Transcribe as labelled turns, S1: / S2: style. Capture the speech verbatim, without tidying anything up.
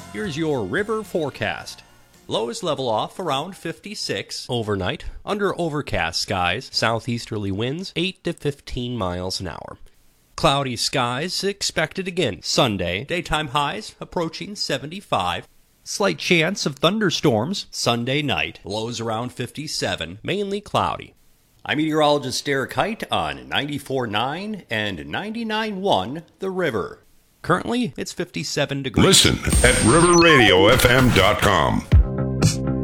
S1: Here's your river forecast. Lows level off around fifty-six overnight, under overcast skies, southeasterly winds eight to fifteen miles an hour. Cloudy skies expected again Sunday, daytime highs approaching seventy-five. Slight chance of thunderstorms Sunday night, lows around fifty-seven, mainly cloudy. I'm meteorologist Derek Height on ninety-four point nine and ninety-nine point one The River. Currently, it's fifty-seven degrees.
S2: Listen at river radio f m dot com.